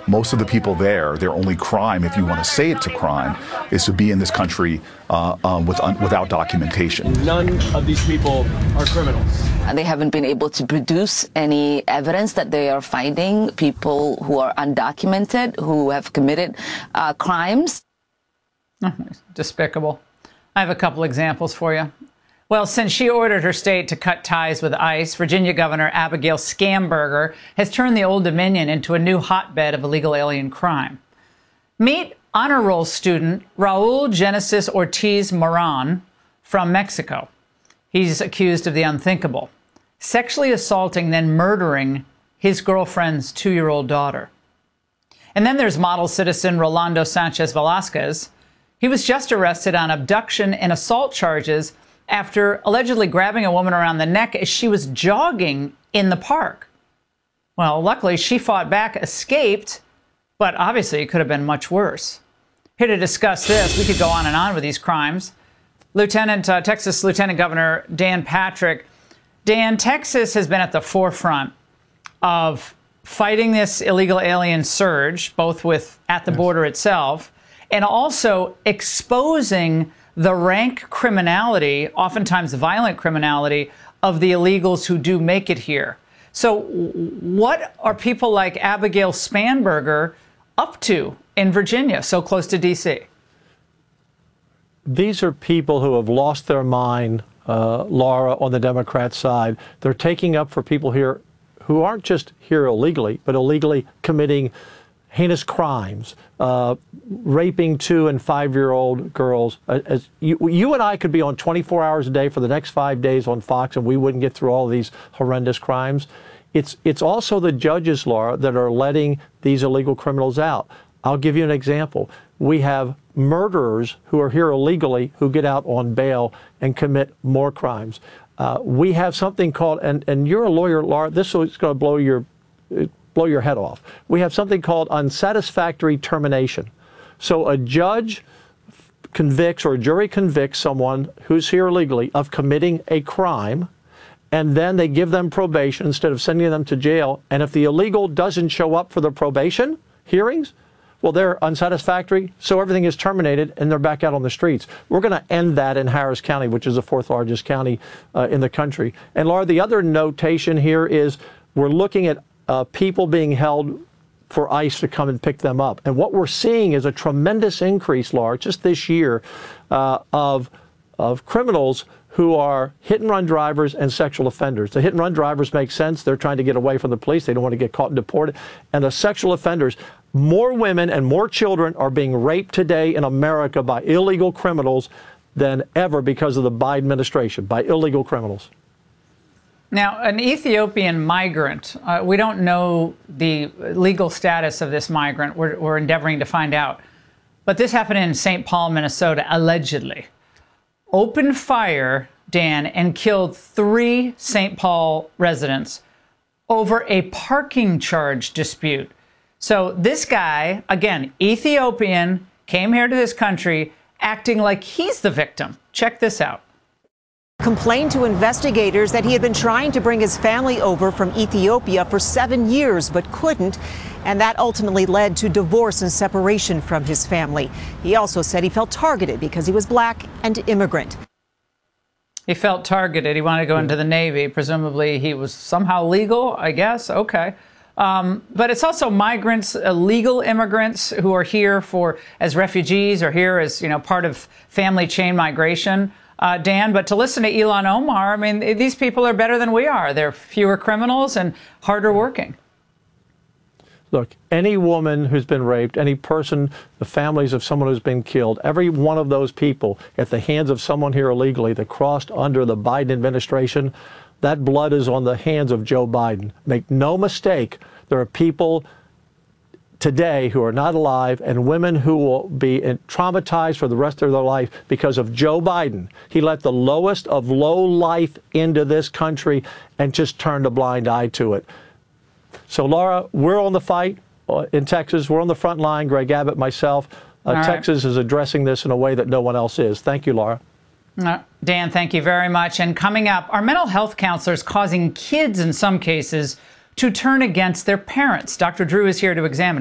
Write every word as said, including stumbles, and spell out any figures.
Most of the people there, their only crime, if you want to say it's a crime, is to be in this country uh, um, with, un without documentation. None of these people are criminals. And they haven't been able to produce any evidence that they are finding people who are undocumented, who have committed uh, crimes. Despicable. I have a couple examples for you. Well, since she ordered her state to cut ties with ICE, Virginia Governor Abigail Schamberger has turned the Old Dominion into a new hotbed of illegal alien crime. Meet honor roll student Raul Genesis Ortiz Moran from Mexico. He's accused of the unthinkable, sexually assaulting, then murdering his girlfriend's two-year-old daughter. And then there's model citizen Rolando Sanchez Velasquez. He was just arrested on abduction and assault charges after allegedly grabbing a woman around the neck as she was jogging in the park. Well, luckily, she fought back, escaped, but obviously it could have been much worse. Here to discuss this, we could go on and on with these crimes. Lieutenant, uh, Texas Lieutenant Governor Dan Patrick. Dan, Texas has been at the forefront of fighting this illegal alien surge, both with at the yes. border itself, and also exposing the rank criminality, oftentimes violent criminality, of the illegals who do make it here. So what are people like Abigail Schamberger up to in Virginia, so close to D C? These are people who have lost their mind, uh, Laura, on the Democrat side. They're taking up for people here who aren't just here illegally, but illegally committing heinous crimes, uh, raping two and five-year-old girls. As you, you and I could be on twenty-four hours a day for the next five days on Fox, and we wouldn't get through all of these horrendous crimes. It's it's also the judges, Laura, that are letting these illegal criminals out. I'll give you an example. We have murderers who are here illegally who get out on bail and commit more crimes. Uh, we have something called, and and you're a lawyer, Laura. This is going to blow your blow your head off. We have something called unsatisfactory termination. So a judge convicts or a jury convicts someone who's here illegally of committing a crime, and then they give them probation instead of sending them to jail. And if the illegal doesn't show up for the probation hearings, well, they're unsatisfactory, so everything is terminated and they're back out on the streets. We're going to end that in Harris County, which is the fourth largest county uh, in the country. And Laura, the other notation here is we're looking at Uh, people being held for ICE to come and pick them up. And what we're seeing is a tremendous increase, Laura, just this year, uh, of, of criminals who are hit-and-run drivers and sexual offenders. The hit-and-run drivers make sense. They're trying to get away from the police. They don't want to get caught and deported. And the sexual offenders, more women and more children are being raped today in America by illegal criminals than ever because of the Biden administration, by illegal criminals. Now, an Ethiopian migrant, uh, we don't know the legal status of this migrant. We're, we're endeavoring to find out. But this happened in Saint Paul, Minnesota, allegedly. Opened fire, Dan, and killed three Saint Paul residents over a parking charge dispute. So this guy, again, Ethiopian, came here to this country acting like he's the victim. Check this out. Complained to investigators that he had been trying to bring his family over from Ethiopia for seven years but couldn't, and that ultimately led to divorce and separation from his family. He also said he felt targeted because he was black and immigrant. He felt targeted. He wanted to go into the Navy. Presumably he was somehow legal, I guess. Okay. Um, but it's also migrants, illegal immigrants who are here for as refugees or here as, you know, part of family chain migration. Uh, Dan, but to listen to Ilhan Omar, I mean, these people are better than we are. They're fewer criminals and harder working. Look, any woman who's been raped, any person, the families of someone who's been killed, every one of those people at the hands of someone here illegally that crossed under the Biden administration, that blood is on the hands of Joe Biden. Make no mistake, there are people today who are not alive and women who will be traumatized for the rest of their life because of Joe Biden. He let the lowest of low life into this country and just turned a blind eye to it. So, Laura, we're on the fight uh, in Texas. We're on the front line. Greg Abbott, myself. Uh, right. Texas is addressing this in a way that no one else is. Thank you, Laura. Uh, Dan, thank you very much. And coming up, are mental health counselors causing kids in some cases to turn against their parents? Doctor Drew is here to examine.